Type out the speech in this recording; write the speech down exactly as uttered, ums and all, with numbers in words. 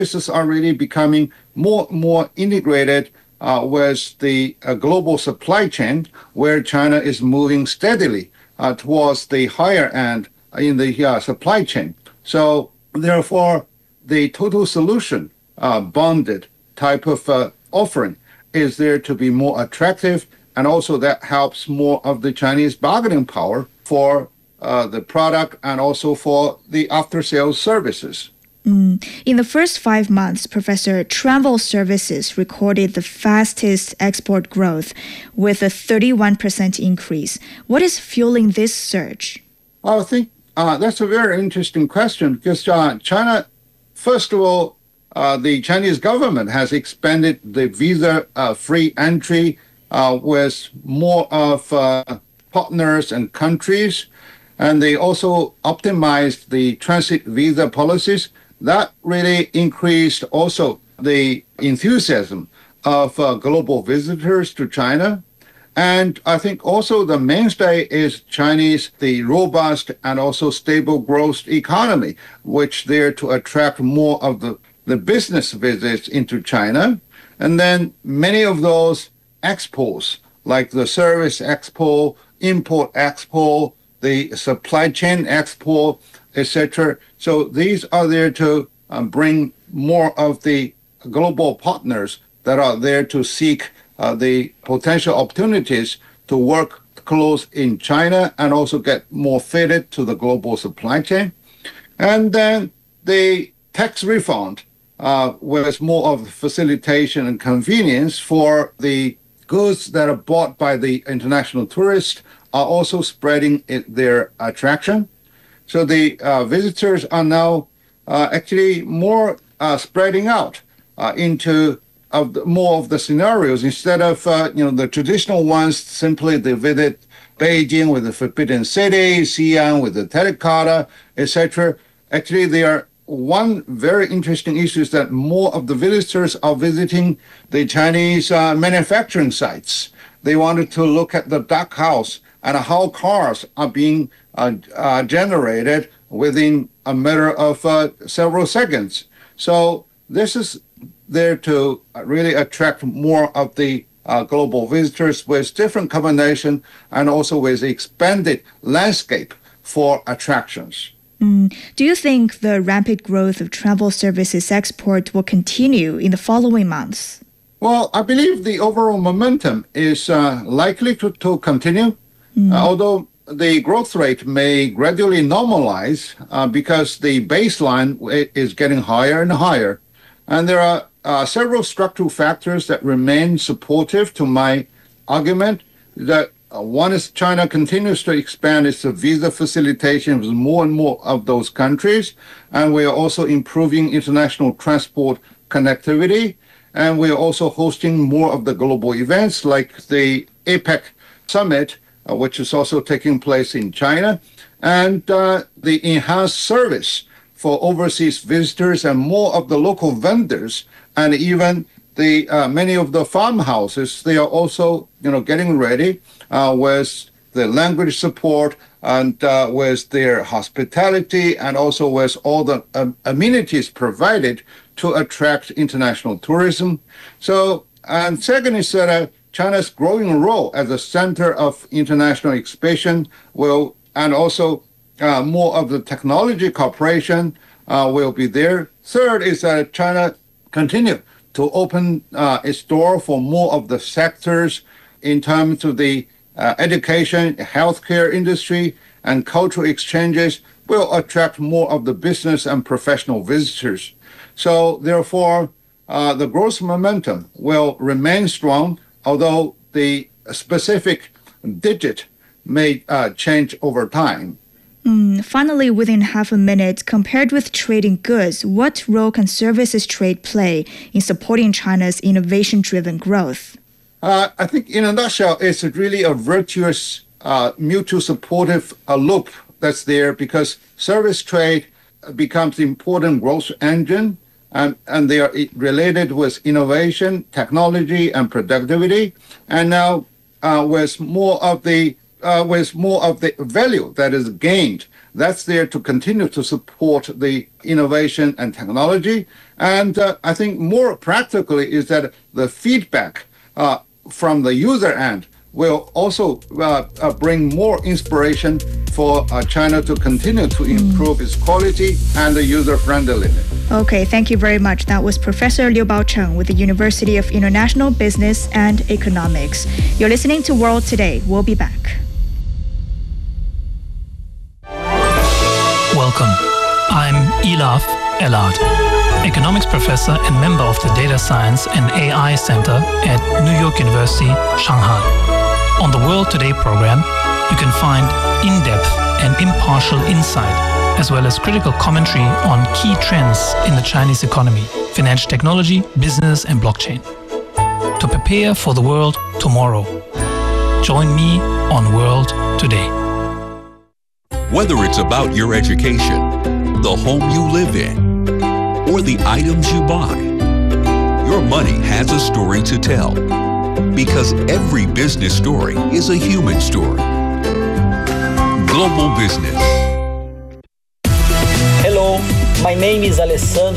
services are really becoming more and more integrated uh, with the uh, global supply chain, where China is moving steadily uh, towards the higher end in the uh, supply chain. So therefore, the total solution uh, bonded type of uh, offering is there to be more attractive, and also that helps more of the Chinese bargaining power for uh, the product and also for the after-sales services. Mm. In the first five months, Professor, travel services recorded the fastest export growth with a thirty-one percent increase. What is fueling this surge? I think uh, that's a very interesting question because uh, China, first of all, uh, the Chinese government has expanded the visa-free uh, entry uh, with more of uh, partners and countries, and they also optimized the transit visa policies. That really increased also the enthusiasm of uh, global visitors to China. And I think also the mainstay is Chinese, the robust and also stable growth economy, which there to attract more of the, the business visits into China. And then many of those expos, like the service expo, import expo, the supply chain expo, et cetera. So these are there to um, bring more of the global partners that are there to seek uh, the potential opportunities to work close in China and also get more fitted to the global supply chain. And then the tax refund uh, was more of facilitation and convenience for the goods that are bought by the international tourists are also spreading it, their attraction. So the uh, visitors are now uh, actually more uh, spreading out uh, into of the, more of the scenarios instead of uh, you know the traditional ones. Simply they visit Beijing with the Forbidden City, Xi'an with the Terracotta, et cetera. Actually, there are one very interesting issue is that more of the visitors are visiting the Chinese uh, manufacturing sites. They wanted to look at the dark house and how cars are being uh, uh, generated within a matter of uh, several seconds. So this is there to really attract more of the uh, global visitors with different combination and also with expanded landscape for attractions. Mm. Do you think the rapid growth of travel services export will continue in the following months? Well, I believe the overall momentum is uh, likely to, to continue. Mm. Uh, although the growth rate may gradually normalize uh, because the baseline is getting higher and higher. And there are uh, several structural factors that remain supportive to my argument that uh, one is China continues to expand its visa facilitation with more and more of those countries. And we are also improving international transport connectivity. And we are also hosting more of the global events like the APEC summit, Uh, which is also taking place in China, and uh, the enhanced service for overseas visitors and more of the local vendors, and even the uh, many of the farmhouses. They are also, you know, getting ready uh, with the language support and uh, with their hospitality, and also with all the um, amenities provided to attract international tourism. So, and second is that. Uh, China's growing role as a center of international expansion will, and also uh, more of the technology cooperation uh, will be there. Third is that China continue to open uh, its door for more of the sectors in terms of the uh, education, healthcare industry, and cultural exchanges will attract more of the business and professional visitors. So therefore, uh, the growth momentum will remain strong, although the specific digit may uh, change over time. Mm, finally, within half a minute, compared with trading goods, what role can services trade play in supporting China's innovation-driven growth? Uh, I think in a nutshell, it's really a virtuous, uh, mutual supportive uh, loop that's there because service trade becomes the important growth engine. And, and they are related with innovation, technology, and productivity. And now, uh, with more of the uh, with more of the value that is gained that's there to continue to support the innovation and technology. And uh, I think more practically is that the feedback uh, from the user end will also uh, uh, bring more inspiration for uh, China to continue to improve mm. its quality and the user friendliness. Okay, thank you very much. That was Professor Liu Baocheng with the University of International Business and Economics. You're listening to World Today. We'll be back. Welcome. I'm Elaf Elad, economics professor and member of the Data Science and A I Center at New York University, Shanghai. On the World Today program, you can find in-depth and impartial insight, as well as critical commentary on key trends in the Chinese economy, financial technology, business, and blockchain. To prepare for the world tomorrow, join me on World Today. Whether it's about your education, the home you live in, or the items you buy, your money has a story to tell. Because every business story is a human story. Global Business. Hello, my name is Alessandro.